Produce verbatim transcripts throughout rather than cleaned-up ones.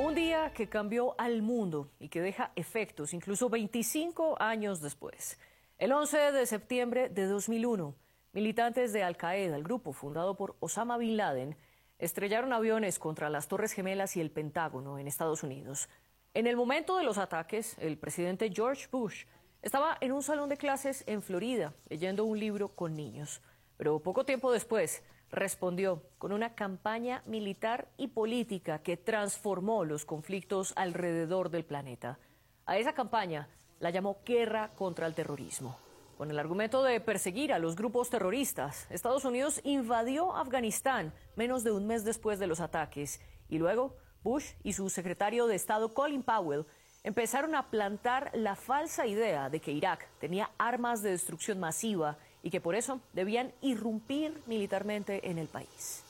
Un día que cambió al mundo y que deja efectos incluso veinticinco años después. El once de septiembre de dos mil uno, militantes de Al Qaeda, el grupo fundado por Osama Bin Laden, estrellaron aviones contra las Torres Gemelas y el Pentágono en Estados Unidos. En el momento de los ataques, el presidente George Bush estaba en un salón de clases en Florida leyendo un libro con niños. Pero poco tiempo después respondió con una campaña militar y política que transformó los conflictos alrededor del planeta. A esa campaña la llamó Guerra contra el Terrorismo. Con el argumento de perseguir a los grupos terroristas, Estados Unidos invadió Afganistán menos de un mes después de los ataques y luego Bush y su secretario de Estado Colin Powell empezaron a plantar la falsa idea de que Irak tenía armas de destrucción masiva y que por eso debían irrumpir militarmente en el país.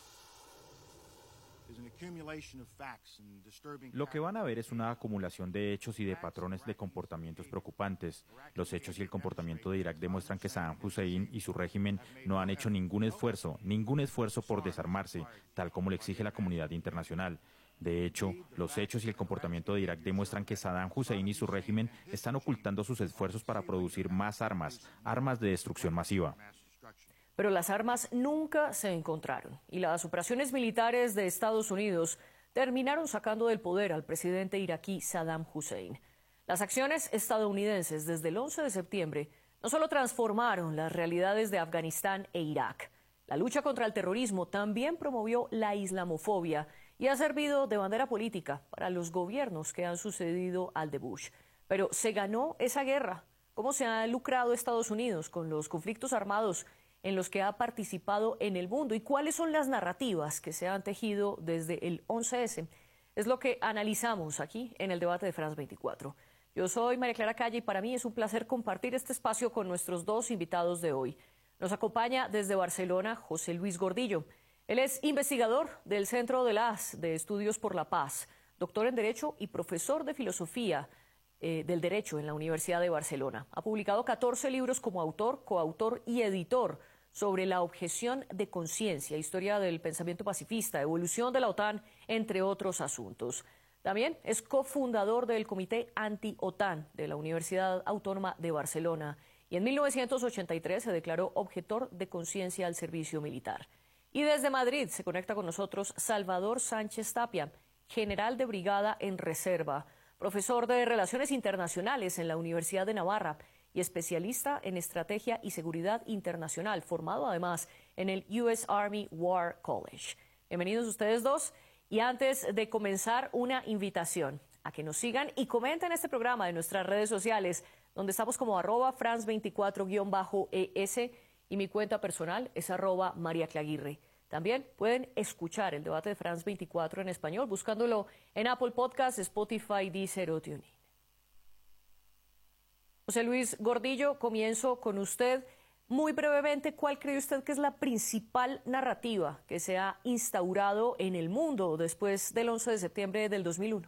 Lo que van a ver es una acumulación de hechos y de patrones de comportamientos preocupantes. Los hechos y el comportamiento de Irak demuestran que Saddam Hussein y su régimen no han hecho ningún esfuerzo, ningún esfuerzo por desarmarse, tal como lo exige la comunidad internacional. De hecho, los hechos y el comportamiento de Irak demuestran que Saddam Hussein y su régimen están ocultando sus esfuerzos para producir más armas, armas de destrucción masiva. Pero las armas nunca se encontraron y las operaciones militares de Estados Unidos terminaron sacando del poder al presidente iraquí Saddam Hussein. Las acciones estadounidenses desde el once de septiembre no solo transformaron las realidades de Afganistán e Irak. La lucha contra el terrorismo también promovió la islamofobia y ha servido de bandera política para los gobiernos que han sucedido al de Bush. Pero se ganó esa guerra. ¿Cómo se ha lucrado Estados Unidos con los conflictos armados en los que ha participado en el mundo? ¿Y cuáles son las narrativas que se han tejido desde el once ese? Es lo que analizamos aquí en el debate de France veinticuatro. Yo soy María Clara Calle y para mí es un placer compartir este espacio con nuestros dos invitados de hoy. Nos acompaña desde Barcelona José Luis Gordillo. Él es investigador del Centro de las de Estudios por la Paz, doctor en Derecho y profesor de Filosofía eh, del Derecho en la Universidad de Barcelona. Ha publicado catorce libros como autor, coautor y editor sobre la objeción de conciencia, historia del pensamiento pacifista, evolución de la OTAN, entre otros asuntos. También es cofundador del Comité Anti-OTAN de la Universidad Autónoma de Barcelona y en mil novecientos ochenta y tres se declaró objetor de conciencia al servicio militar. Y desde Madrid se conecta con nosotros Salvador Sánchez Tapia, general de brigada en reserva, profesor de Relaciones Internacionales en la Universidad de Navarra y especialista en estrategia y seguridad internacional, formado además en el U S Army War College. Bienvenidos ustedes dos. Y antes de comenzar, una invitación a que nos sigan y comenten este programa en nuestras redes sociales, donde estamos como arroba France veinticuatro guión bajo E S y mi cuenta personal es arroba María Claguirre. También pueden escuchar el debate de France veinticuatro en español buscándolo en Apple Podcasts, Spotify, Deezer o TuneIn. José Luis Gordillo, comienzo con usted. Muy brevemente, ¿cuál cree usted que es la principal narrativa que se ha instaurado en el mundo después del once de septiembre del dos mil uno?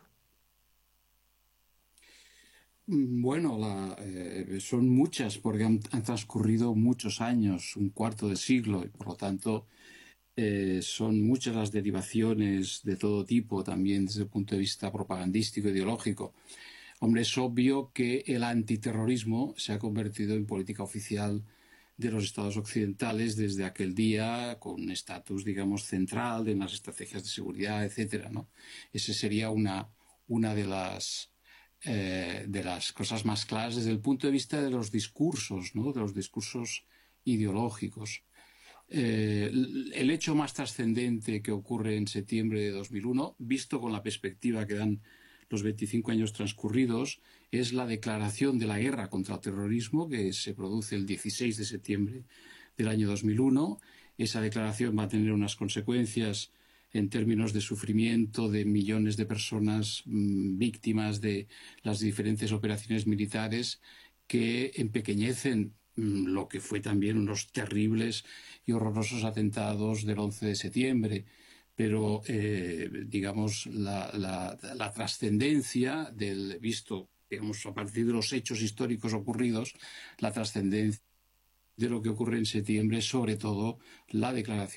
Bueno, la, eh, son muchas porque han, han transcurrido muchos años, un cuarto de siglo, y por lo tanto eh, son muchas las derivaciones de todo tipo, también desde el punto de vista propagandístico, ideológico. Hombre, es obvio que el antiterrorismo se ha convertido en política oficial de los estados occidentales desde aquel día, con un estatus, digamos, central en las estrategias de seguridad, etcétera, ¿no? Ese sería una, una de las Eh, de las cosas más claras desde el punto de vista de los discursos, ¿no? De los discursos ideológicos. Eh, el hecho más trascendente que ocurre en septiembre de dos mil uno, visto con la perspectiva que dan los veinticinco años transcurridos, es la declaración de la guerra contra el terrorismo que se produce el dieciséis de septiembre del año dos mil uno. Esa declaración va a tener unas consecuencias en términos de sufrimiento de millones de personas mmm, víctimas de las diferentes operaciones militares que empequeñecen mmm, lo que fue también unos terribles y horrorosos atentados del once de septiembre. Pero, eh, digamos, la, la, la trascendencia del visto, digamos, a partir de los hechos históricos ocurridos, la trascendencia de lo que ocurre en septiembre, sobre todo la declaración